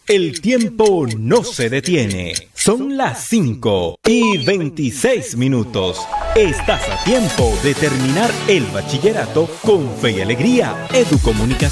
El tiempo no se detiene. Son las 5:26. Estás a tiempo de terminar el bachillerato con fe y alegría. Educomunicación.